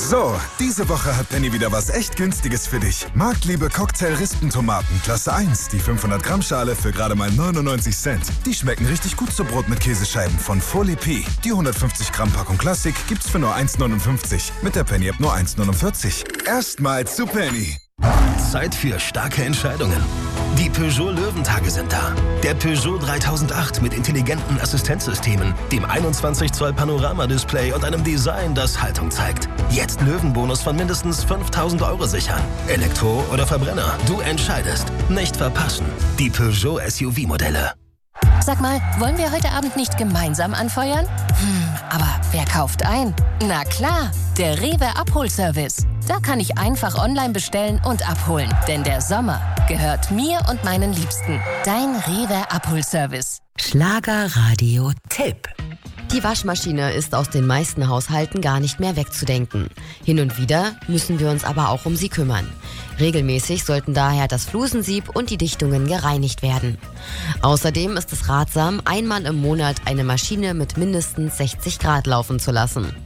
So, diese Woche hat Penny wieder was echt Günstiges für dich. Marktliebe Cocktail-Rispentomaten, Klasse 1, die 500-Gramm-Schale für gerade mal 99 Cent. Die schmecken richtig gut zu Brot mit Käsescheiben von Folie P. Die 150-Gramm-Packung Klassik gibt's für nur 1,59. Mit der Penny-App nur 1,49. Erstmal zu Penny. Zeit für starke Entscheidungen. Die Peugeot Löwentage sind da. Der Peugeot 3008 mit intelligenten Assistenzsystemen, dem 21 Zoll Panoramadisplay und einem Design, das Haltung zeigt. Jetzt Löwenbonus von mindestens 5.000 € sichern. Elektro oder Verbrenner, du entscheidest. Nicht verpassen. Die Peugeot SUV-Modelle. Sag mal, wollen wir heute Abend nicht gemeinsam anfeuern? Aber wer kauft ein? Na klar, der Rewe Abholservice. Da kann ich einfach online bestellen und abholen. Denn der Sommer gehört mir und meinen Liebsten. Dein Rewe Abholservice. Schlagerradio-Tipp. Die Waschmaschine ist aus den meisten Haushalten gar nicht mehr wegzudenken. Hin und wieder müssen wir uns aber auch um sie kümmern. Regelmäßig sollten daher das Flusensieb und die Dichtungen gereinigt werden. Außerdem ist es ratsam, einmal im Monat eine Maschine mit mindestens 60 Grad laufen zu lassen.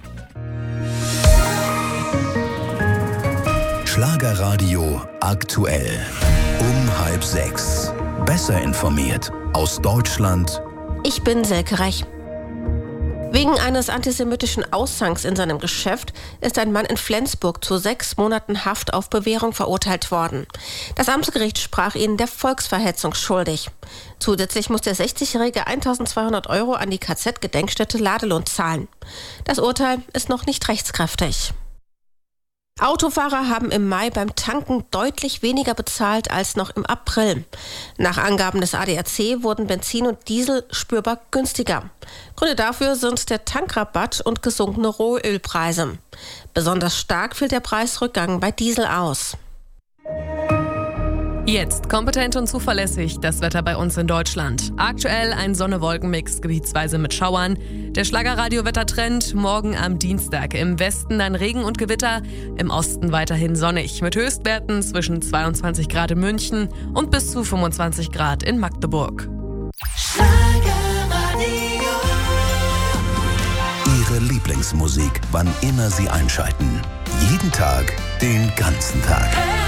Schlagerradio aktuell. Um 5:30. Besser informiert aus Deutschland. Ich bin Selke Reich. Wegen eines antisemitischen Aussangs in seinem Geschäft ist ein Mann in Flensburg zu 6 Monaten Haft auf Bewährung verurteilt worden. Das Amtsgericht sprach ihn der Volksverhetzung schuldig. Zusätzlich muss der 60-Jährige 1.200 € an die KZ-Gedenkstätte Ladelohn zahlen. Das Urteil ist noch nicht rechtskräftig. Autofahrer haben im Mai beim Tanken deutlich weniger bezahlt als noch im April. Nach Angaben des ADAC wurden Benzin und Diesel spürbar günstiger. Gründe dafür sind der Tankrabatt und gesunkene Rohölpreise. Besonders stark fiel der Preisrückgang bei Diesel aus. Jetzt kompetent und zuverlässig das Wetter bei uns in Deutschland. Aktuell ein Sonne-Wolken-Mix, gebietsweise mit Schauern. Der Schlagerradio-Wettertrend morgen am Dienstag. Im Westen dann Regen und Gewitter, im Osten weiterhin sonnig. Mit Höchstwerten zwischen 22 Grad in München und bis zu 25 Grad in Magdeburg. Ihre Lieblingsmusik, wann immer Sie einschalten. Jeden Tag, den ganzen Tag.